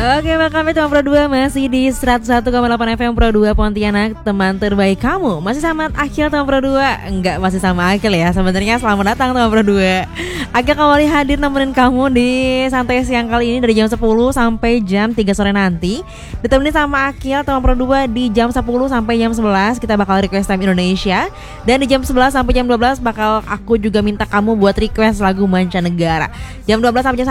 Oke, kami teman Pro 2 masih di 101,8 FM Pro 2 Pontianak, teman terbaik kamu. Masih sama Akil teman Pro 2. Enggak, masih sama Akil ya. Sebenarnya selamat datang teman Pro 2. Akil kembali hadir nemenin kamu di santai siang kali ini dari jam 10 sampai jam 3 sore nanti. Ditemani sama Akil teman Pro 2 di jam 10 sampai jam 11 kita bakal request time Indonesia. Dan di jam 11 sampai jam 12 bakal aku juga minta kamu buat request lagu mancanegara. Jam 12 sampai jam